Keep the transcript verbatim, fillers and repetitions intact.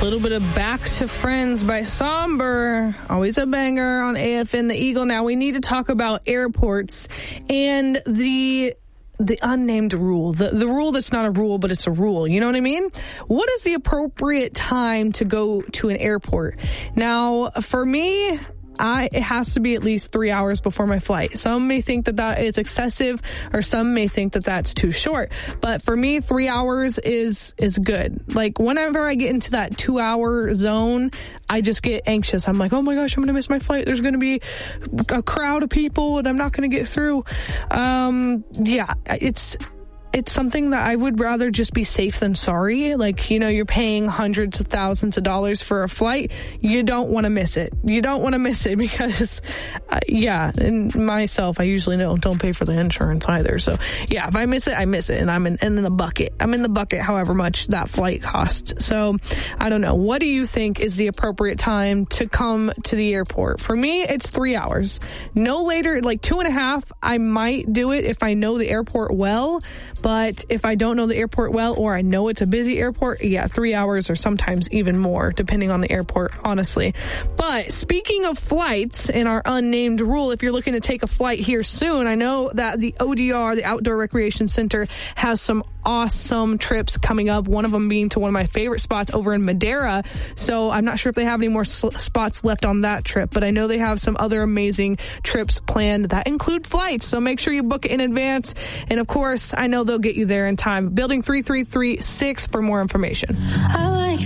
A little bit of Back to Friends by Somber. Always a banger on A F N The Eagle. Now we need to talk about airports and the the unnamed rule. The, the rule that's not a rule, but it's a rule. You know what I mean? What is the appropriate time to go to an airport? Now, for me, I, it has to be at least three hours before my flight. Some may think that that is excessive, or some may think that that's too short. But for me, three hours is is good. Like, whenever I get into that two-hour zone, I just get anxious. I'm like, oh my gosh, I'm going to miss my flight. There's going to be a crowd of people, and I'm not going to get through. Um, yeah, it's... It's something that I would rather just be safe than sorry. Like, you know, you're paying hundreds of thousands of dollars for a flight. You don't want to miss it. You don't want to miss it because, uh, yeah, and myself, I usually don't, don't pay for the insurance either. So, yeah, if I miss it, I miss it. And I'm in, in the bucket. I'm in the bucket however much that flight costs. So, I don't know. What do you think is the appropriate time to come to the airport? For me, it's three hours. No later, like two and a half, I might do it if I know the airport well. But if I don't know the airport well, or I know it's a busy airport, yeah, three hours or sometimes even more, depending on the airport, honestly. But speaking of flights and our unnamed rule, if you're looking to take a flight here soon, I know that the O D R, the Outdoor Recreation Center, has some awesome trips coming up. One of them being to one of my favorite spots over in Madeira. So I'm not sure if they have any more sl- spots left on that trip, but I know they have some other amazing trips planned that include flights. So make sure you book it in advance. And of course, I know they'll get you there in time. Building three three three six for more information. I like